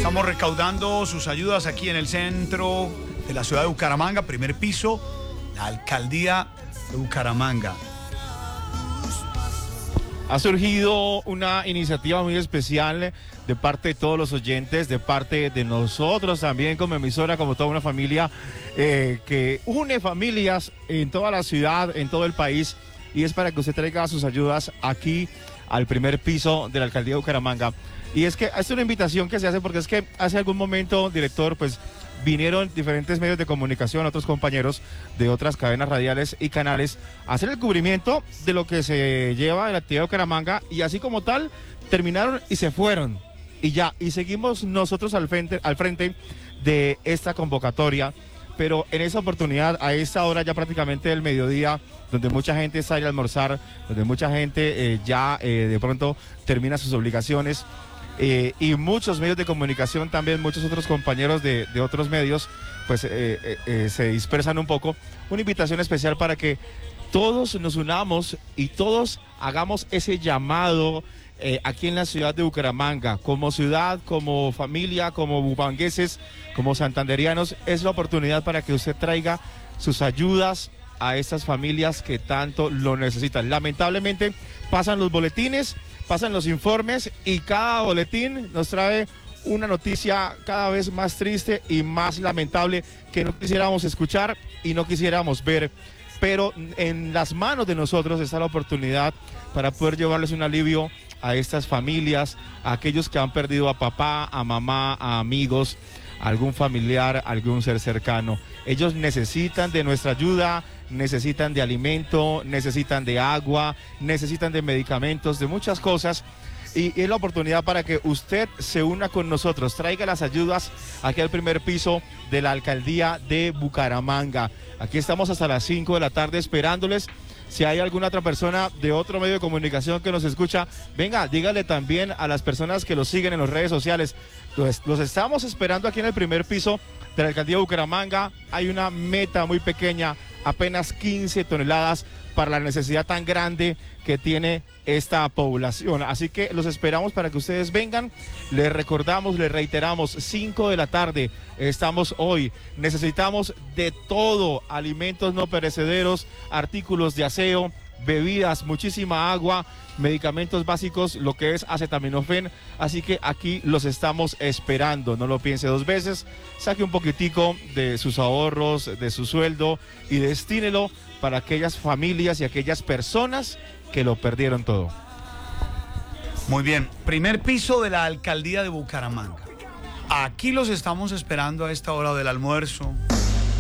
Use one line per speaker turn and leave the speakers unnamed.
Estamos recaudando sus ayudas aquí en el centro de la ciudad de Bucaramanga, primer piso, la alcaldía de Bucaramanga.
Ha surgido una iniciativa muy especial de parte de todos los oyentes, de parte de nosotros también como emisora, como toda una familia que une familias en toda la ciudad, en todo el país, y es para que usted traiga sus ayudas aquí al primer piso de la alcaldía de Bucaramanga. Y es que es una invitación que se hace porque es que hace algún momento, director, pues vinieron diferentes medios de comunicación, otros compañeros de otras cadenas radiales y canales a hacer el cubrimiento de lo que se lleva en la actividad de Bucaramanga, y así como tal terminaron y se fueron y ya, y seguimos nosotros al frente de esta convocatoria. Pero en esa oportunidad, a esta hora ya prácticamente del mediodía, donde mucha gente sale a almorzar, donde mucha gente de pronto termina sus obligaciones, y muchos medios de comunicación también, muchos otros compañeros de otros medios, pues se dispersan un poco. Una invitación especial para que todos nos unamos y todos hagamos ese llamado aquí en la ciudad de Bucaramanga, como ciudad, como familia, como bumangueses, como santanderianos. Es la oportunidad para que usted traiga sus ayudas a estas familias que tanto lo necesitan. Lamentablemente pasan los boletines, pasan los informes, y cada boletín nos trae una noticia cada vez más triste y más lamentable que no quisiéramos escuchar y no quisiéramos ver. Pero en las manos de nosotros está la oportunidad para poder llevarles un alivio a estas familias, a aquellos que han perdido a papá, a mamá, a amigos, a algún familiar, a algún ser cercano. Ellos necesitan de nuestra ayuda, necesitan de alimento, necesitan de agua, necesitan de medicamentos, de muchas cosas. Y es la oportunidad para que usted se una con nosotros, traiga las ayudas aquí al primer piso de la alcaldía de Bucaramanga. Aquí estamos hasta las 5 de la tarde esperándoles. Si hay alguna otra persona de otro medio de comunicación que nos escucha, venga, dígale también a las personas que los siguen en las redes sociales. Los estamos esperando aquí en el primer piso de la alcaldía de Bucaramanga. Hay una meta muy pequeña, apenas 15 toneladas para la necesidad tan grande que tiene esta población. Así que los esperamos para que ustedes vengan. Les recordamos, les reiteramos, 5 de la tarde estamos hoy. Necesitamos de todo: alimentos no perecederos, artículos de aseo, bebidas, muchísima agua, medicamentos básicos, lo que es acetaminofén. Así que aquí los estamos esperando. No lo piense dos veces. Saque un poquitico de sus ahorros, de su sueldo, y destínelo para aquellas familias y aquellas personas que lo perdieron todo.
Muy bien, primer piso de la alcaldía de Bucaramanga. Aquí los estamos esperando a esta hora del almuerzo.